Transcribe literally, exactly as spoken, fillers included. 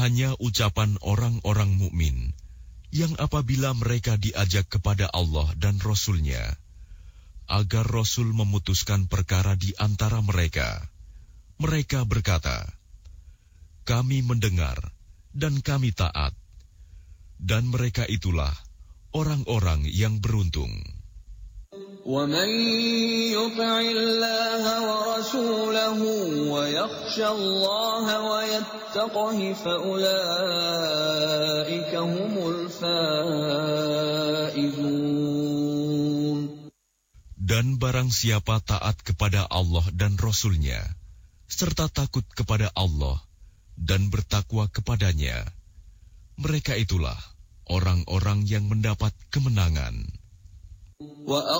hanya ucapan orang-orang mukmin yang apabila mereka diajak kepada Allah dan Rasul-Nya, agar Rasul memutuskan perkara di antara mereka, mereka berkata, kami mendengar dan kami taat, dan mereka itulah orang-orang yang beruntung. وَمَن يُطِعِ اللَّهَ وَرَسُولَهُ وَيَخْشَ اللَّهَ وَيَتَّقْهِ فَأُولَٰئِكَ هُمُ الْفَائِزُونَ. Dan barang siapa taat kepada Allah dan Rasul-Nya, serta takut kepada Allah dan bertakwa kepadanya, mereka itulah orang-orang yang mendapat kemenangan. وَأَقِيمُوا